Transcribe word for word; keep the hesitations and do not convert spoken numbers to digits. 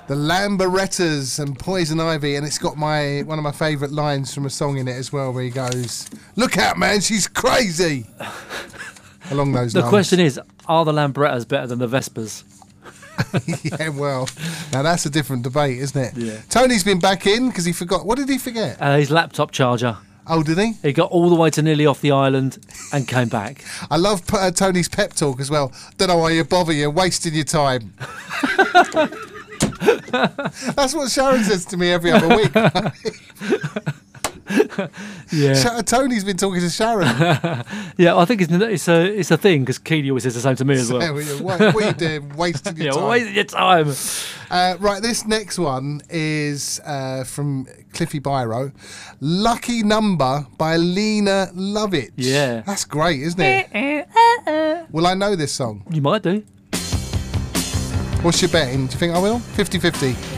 The Lamberettas and Poison Ivy, and it's got my one of my favourite lines from a song in it as well, where he goes, "Look out, man, she's crazy." Along those the lines. The question is, are the Lamberettas better than the Vespers? Yeah, well, now that's a different debate, isn't it? Yeah. Tony's been back in because he forgot. What did he forget? Uh, his laptop charger. Oh, did he? He got all the way to nearly off the island and came back. I love uh, Tony's pep talk as well. Don't know why you bother, you're wasting your time. That's what Sharon says to me every other week. Yeah, Tony's been talking to Sharon. Yeah, I think it's it's a it's a thing because Keely always says the same to me as well. So, what, what are you doing? Wasting your yeah, time. wasting your time. Uh, right, this next one is uh, from Cliffy Biro. Lucky Number by Lena Lovitch. Yeah, that's great, isn't it? Will I know this song? You might do. What's your betting? Do you think I will? fifty fifty.